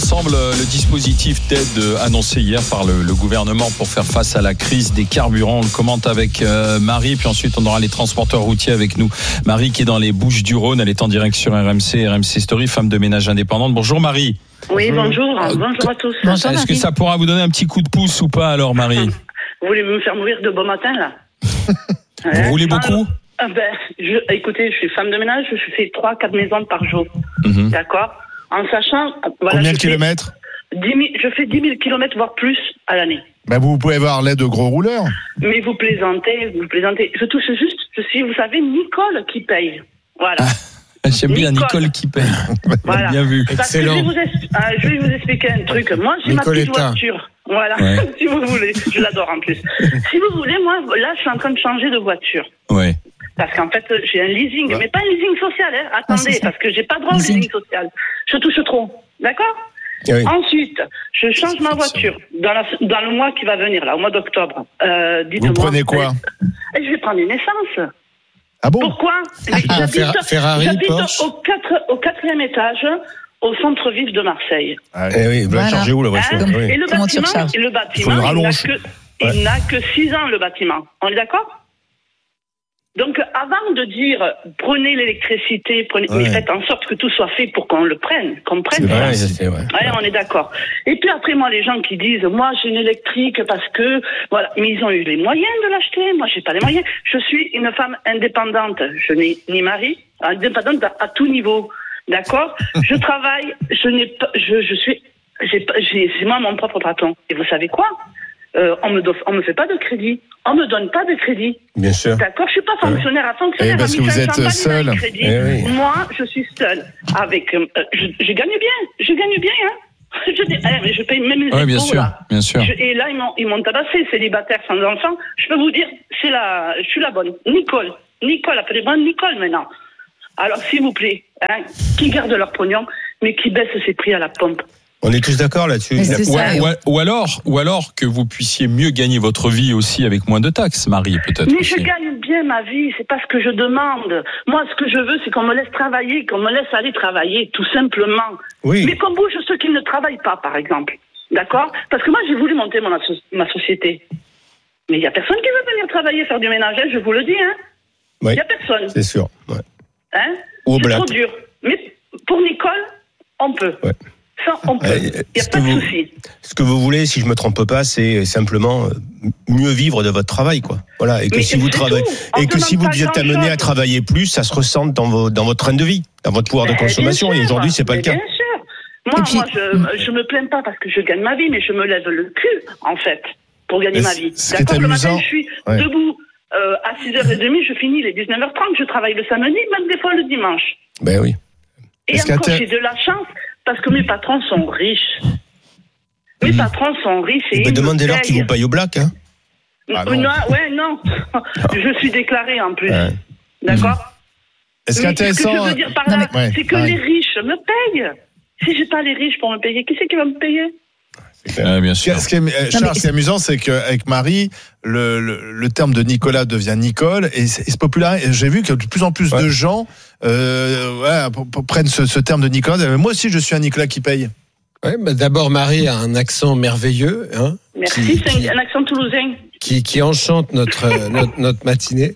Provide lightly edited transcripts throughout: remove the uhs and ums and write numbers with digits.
ensemble le dispositif d'aide annoncé hier par le gouvernement pour faire face à la crise des carburants. On le commente avec Marie, puis ensuite on aura les transporteurs routiers avec nous. Marie qui est dans les Bouches-du-Rhône, elle est en direct sur RMC Story, femme de ménage indépendante. Bonjour Marie. Oui, bonjour à tous. Bonjour, est-ce que ça pourra vous donner un petit coup de pouce ou pas alors Marie? Vous voulez me faire mourir de bon matin là? Vous roulez beaucoup? Écoutez, je suis femme de ménage, je fais 3-4 maisons par jour. D'accord? En sachant... Combien de kilomètres? 10 000, je fais 10 000 kilomètres, voire plus, à l'année. Vous pouvez avoir l'aide de gros rouleurs. Mais vous plaisantez. Je touche juste, je suis, vous savez, Nicole qui paye. Voilà. J'aime bien Nicole qui paye. Voilà. Bien vu. Excellent. Je vais vous expliquer un truc. Moi, j'ai ma petite voiture. Voilà, si vous voulez. Je l'adore en plus. Si vous voulez, moi, là, je suis en train de changer de voiture. Ouais. Parce qu'en fait, j'ai un leasing, mais pas un leasing social, hein. Attendez, parce que j'ai pas droit au leasing social. Je touche trop. D'accord? Oui. Ensuite, je change ma voiture dans le mois qui va venir, là, au mois d'octobre. Dites-moi. Vous prenez quoi? Je vais prendre une essence. Ah bon? Pourquoi? J'habite au 4e étage, au centre-ville de Marseille. Oui, vous la chargez où la voiture? Et le bâtiment, il n'a que 6 ans, le bâtiment. On est d'accord? Donc, avant de dire prenez l'électricité, mais faites en sorte que tout soit fait pour qu'on le prenne, qu'on prenne ça. On est d'accord. Et puis après, moi, les gens qui disent, moi, j'ai une électrique parce que, voilà, mais ils ont eu les moyens de l'acheter. Moi, j'ai pas les moyens. Je suis une femme indépendante. Je n'ai ni mari, indépendante à tout niveau. D'accord? Je travaille, c'est moi mon propre patron. Et vous savez quoi? On me fait pas de crédit. On me donne pas de crédit. Bien sûr. D'accord, je suis pas fonctionnaire à fonctionnaire. Parce que vous êtes seule. Moi, je suis seule. Avec, je gagne bien, hein. Mais je paye même les impôts. Bien sûr, là. Bien sûr. Et là, ils m'ont tabassé, célibataire sans enfant. Je peux vous dire, je suis la bonne. Nicole, appelez-moi Nicole maintenant. Alors, s'il vous plaît, hein, qui garde leur pognon, mais qui baisse ses prix à la pompe. On est tous d'accord là-dessus. Ou alors que vous puissiez mieux gagner votre vie aussi avec moins de taxes, Marie, peut-être. Mais aussi. je gagne bien ma vie, c'est pas ce que je demande. Moi, ce que je veux, c'est qu'on me laisse travailler, qu'on me laisse aller travailler, tout simplement. Oui. Mais qu'on bouge ceux qui ne travaillent pas, par exemple. D'accord? Parce que moi, j'ai voulu monter ma société. Mais il y a personne qui veut venir travailler, faire du ménage, je vous le dis, hein. Il y a personne. C'est sûr. Ouais. Hein? C'est trop dur. Mais pour Nicole, on peut. Ouais. Ça, on peut. Il n'y a pas de souci. Ce que vous voulez, si je me trompe pas, c'est simplement mieux vivre de votre travail, quoi. Voilà. Et que si vous travaillez, et que si vous êtes amené à travailler plus, ça se ressente dans votre train de vie, dans votre pouvoir de consommation. Et aujourd'hui, c'est pas le cas. Bien sûr. Moi, je me plains pas parce que je gagne ma vie, mais je me lève le cul, en fait, pour gagner ma vie. D'accord. Le matin, je suis debout à 6h30, je finis les 19h30, je travaille le samedi, même des fois le dimanche. Ben oui. Et encore, j'ai de la chance. Parce que mes patrons sont riches. Mes patrons sont riches et demandez-leur qu'ils vous payent au black, hein. Non. Je suis déclarée en plus. D'accord. Est-ce qu'intéressant? Ce que je veux dire par là, c'est que les riches me payent. Si j'ai pas les riches pour me payer, qui c'est qui va me payer? Bien sûr. Ce qui est amusant, c'est qu'avec Marie, le terme de Nicolas devient Nicole et c'est populaire. Et j'ai vu que de plus en plus de gens prennent ce terme de Nicolas. Moi aussi, je suis un Nicolas qui paye. Ouais, d'abord, Marie a un accent merveilleux. Hein, merci, c'est un accent toulousain. Qui enchante notre matinée.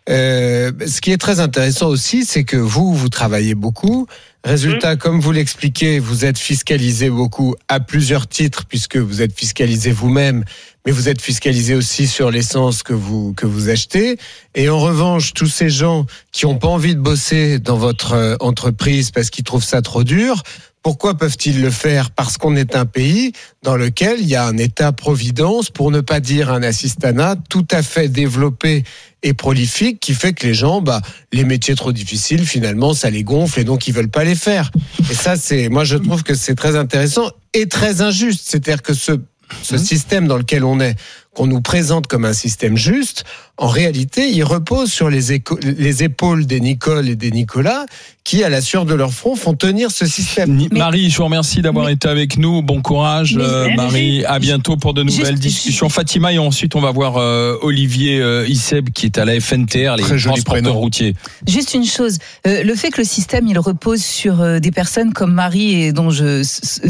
Ce qui est très intéressant aussi, c'est que vous travaillez beaucoup. Résultat, comme vous l'expliquez, vous êtes fiscalisé beaucoup à plusieurs titres, puisque vous êtes fiscalisé vous-même, mais vous êtes fiscalisé aussi sur l'essence que vous achetez. Et en revanche, tous ces gens qui n'ont pas envie de bosser dans votre entreprise parce qu'ils trouvent ça trop dur, pourquoi peuvent-ils le faire? Parce qu'on est un pays dans lequel il y a un État-providence, pour ne pas dire un assistanat, tout à fait développé et prolifique, qui fait que les gens, les métiers trop difficiles, finalement, ça les gonfle et donc ils veulent pas les faire. Et ça, moi, je trouve que c'est très intéressant et très injuste. C'est-à-dire que ce système dans lequel on est, qu'on nous présente comme un système juste, en réalité, il repose sur les épaules des Nicole et des Nicolas qui, à la sueur de leur front, font tenir ce système. Marie, je vous remercie d'avoir été avec nous. Bon courage, Marie. À bientôt pour de nouvelles discussions. Fatima, et ensuite, on va voir Olivier Isseb, qui est à la FNTR, les transporteurs routiers. Juste une chose, le fait que le système, il repose sur des personnes comme Marie, et dont je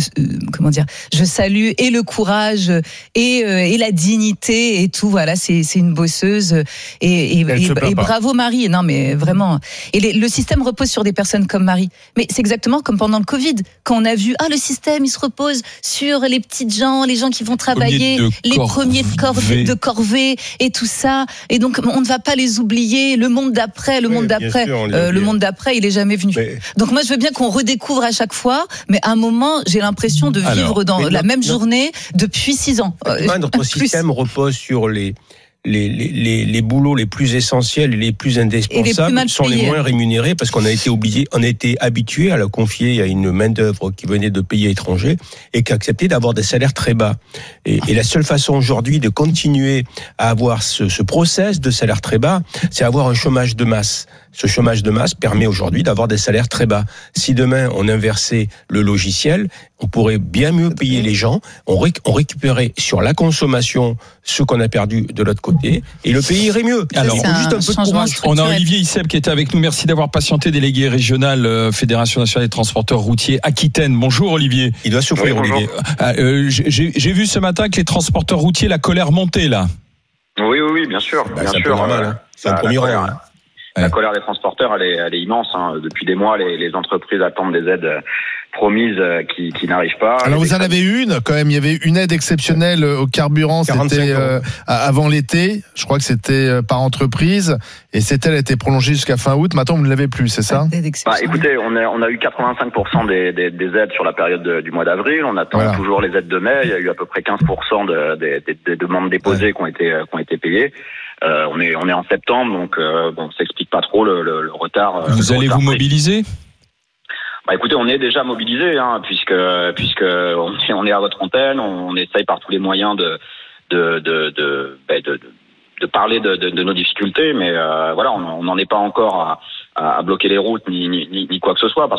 salue et le courage et la dignité et tout. Voilà, c'est une bosseuse et bravo Marie. Non, mais vraiment. Et le système repose sur des personnes comme Marie. Mais c'est exactement comme pendant le Covid, quand on a vu le système, il se repose sur les petites gens, les gens qui vont travailler, les premiers de corvée et tout ça. Et donc on ne va pas les oublier. Le monde d'après, le monde d'après, il est jamais venu. Donc moi je veux bien qu'on redécouvre à chaque fois, mais à un moment j'ai l'impression de vivre dans la même journée depuis 6 ans. Notre système repose sur les boulots les plus essentiels et les plus indispensables sont les moins rémunérés parce qu'on a été habitué à la confier à une main-d'œuvre qui venait de pays étrangers et qui a accepté d'avoir des salaires très bas. Et la seule façon aujourd'hui de continuer à avoir ce process de salaire très bas, c'est avoir un chômage de masse. Ce chômage de masse permet aujourd'hui d'avoir des salaires très bas. Si demain on inversait le logiciel, on pourrait bien mieux payer les gens, on récupérait sur la consommation ce qu'on a perdu de l'autre côté, et le pays irait mieux. Alors, juste un peu de courage. On a Olivier Isseb qui était avec nous. Merci d'avoir patienté, délégué régional Fédération nationale des transporteurs routiers Aquitaine. Bonjour Olivier. Il doit souffrir, Olivier. J'ai vu ce matin que les transporteurs routiers, la colère montait là. Oui, bien sûr. C'est un peu normal. C'est un premier rang. La colère des transporteurs, elle est immense. Depuis des mois, les entreprises attendent des aides promises qui n'arrivent pas. Alors vous en avez une quand même. Il y avait une aide exceptionnelle au carburant. C'était avant l'été. Je crois que c'était par entreprise. Et elle a été prolongée jusqu'à fin août. Maintenant, vous ne l'avez plus, c'est ça ? Écoutez, on a eu 85% des aides sur la période du mois d'avril. On attend toujours les aides de mai. Il y a eu à peu près 15% des demandes déposées qui ont été payées. On est en septembre, donc ça explique pas trop le retard. Vous allez vous mobiliser ? Écoutez, on est déjà mobilisé, puisque on est à votre antenne. On essaye par tous les moyens de parler de nos difficultés, mais on n'en est pas encore à bloquer les routes ni quoi que ce soit.